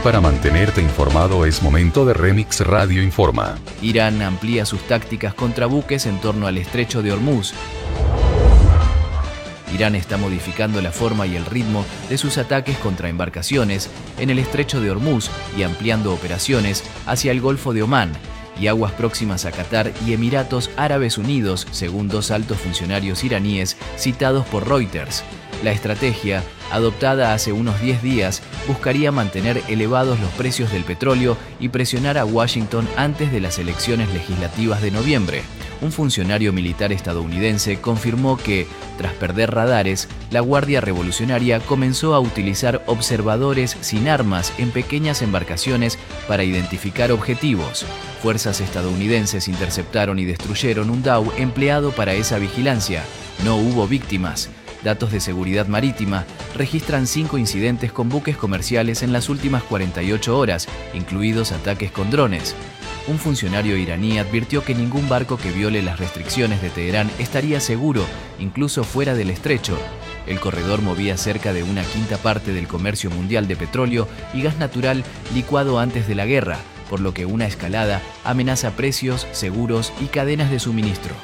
para mantenerte informado es momento de Remix Radio Informa. Irán amplía sus tácticas contra buques en torno al estrecho de Hormuz. Irán está modificando la forma y el ritmo de sus ataques contra embarcaciones en el estrecho de Hormuz y ampliando operaciones hacia el Golfo de Omán y aguas próximas a Qatar y Emiratos Árabes Unidos, según dos altos funcionarios iraníes citados por Reuters. La estrategia, adoptada hace unos 10 días, buscaría mantener elevados los precios del petróleo y presionar a Washington antes de las elecciones legislativas de noviembre. Un funcionario militar estadounidense confirmó que, tras perder radares, la Guardia Revolucionaria comenzó a utilizar observadores sin armas en pequeñas embarcaciones para identificar objetivos. Fuerzas estadounidenses interceptaron y destruyeron un DAU empleado para esa vigilancia. No hubo víctimas. Datos de seguridad marítima registran 5 incidentes con buques comerciales en las últimas 48 horas, incluidos ataques con drones. Un funcionario iraní advirtió que ningún barco que viole las restricciones de Teherán estaría seguro, incluso fuera del estrecho. El corredor movía cerca de 1/5 parte del comercio mundial de petróleo y gas natural licuado antes de la guerra, por lo que una escalada amenaza precios, seguros y cadenas de suministro.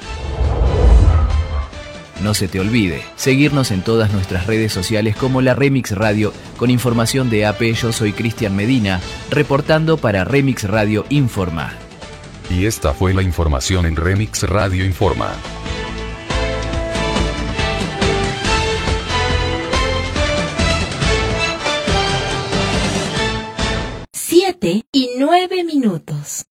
No se te olvide seguirnos en todas nuestras redes sociales como la Remix Radio, con información de AP. Yo soy Cristian Medina, reportando para Remix Radio Informa. Y esta fue la información en Remix Radio Informa. 7:09.